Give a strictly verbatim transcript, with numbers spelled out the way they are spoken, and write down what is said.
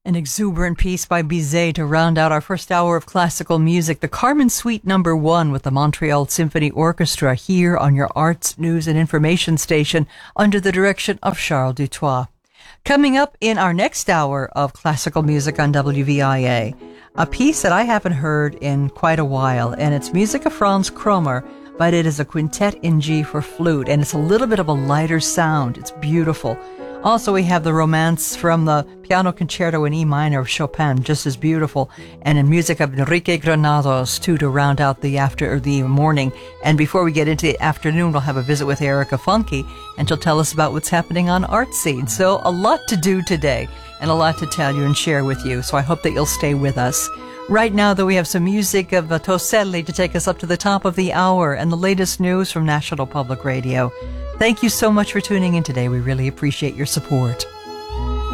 An exuberant piece by Bizet to round out our first hour of classical music, the Carmen Suite number one with the Montreal Symphony Orchestra here on your arts, news, and information station under the direction of Charles Dutoit. Coming up in our next hour of classical music on W V I A, a piece that I haven't heard in quite a while, and it's music of Franz Kromer, but it is a quintet in G for flute, and it's a little bit of a lighter sound. It's beautiful. Also, we have the romance from the Piano Concerto in E minor of Chopin, just as beautiful, and in music of Enrique Granados, too, to round out the after or the morning. And before we get into the afternoon, we'll have a visit with Erica Funke, and she'll tell us about what's happening on Art Scene. So a lot to do today, and a lot to tell you and share with you, so I hope that you'll stay with us. Right now, though, we have some music of uh, Toselli to take us up to the top of the hour, and the latest news from National Public Radio. Thank you so much for tuning in today. We really appreciate your support.